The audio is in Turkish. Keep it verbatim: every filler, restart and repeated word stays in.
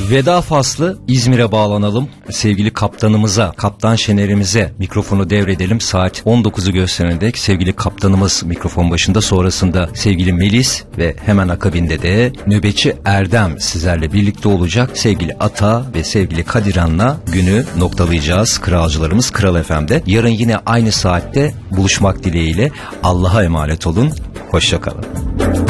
Veda faslı, İzmir'e bağlanalım. Sevgili kaptanımıza, Kaptan Şener'imize mikrofonu devredelim. Saat on dokuzu gösterene dek sevgili kaptanımız mikrofon başında, sonrasında sevgili Melis ve hemen akabinde de nöbetçi Erdem sizlerle birlikte olacak. Sevgili Ata ve sevgili Kadiran'la günü noktalayacağız. Kralcılarımız Kral F M'de. Yarın yine aynı saatte buluşmak dileğiyle Allah'a emanet olun. Hoşça kalın.